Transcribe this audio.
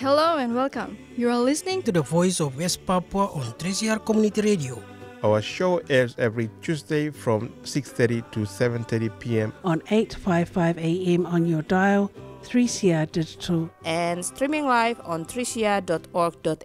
Hello and welcome. You are listening to the Voice of West Papua on 3CR Community Radio. Our show airs every Tuesday from 6:30 to 7:30 p.m. on 855 AM on your dial, 3CR Digital, and streaming live on 3cr.org.sg.